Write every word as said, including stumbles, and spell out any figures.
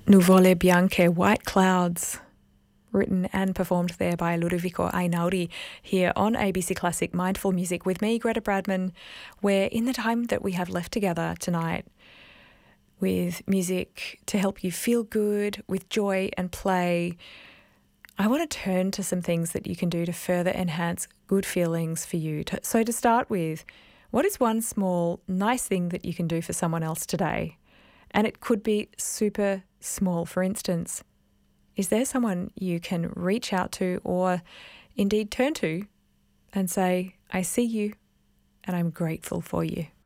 Nuvole Bianche, White Clouds, written and performed there by Ludovico Einaudi, here on A B C Classic Mindful Music with me, Greta Bradman, where in the time that we have left together tonight, with music to help you feel good, with joy and play, I want to turn to some things that you can do to further enhance good feelings for you. So to start with, what is one small, nice thing that you can do for someone else today? And it could be super small. For instance, is there someone you can reach out to or indeed turn to and say, I see you and I'm grateful for you?